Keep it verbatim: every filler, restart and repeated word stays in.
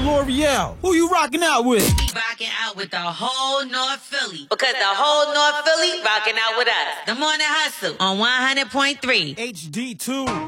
L'Oreal. Who you rocking out with? We rocking out with the whole North Philly. Because the whole North Philly rocking out with us. The Morning Hustle on one hundred point three. H D two.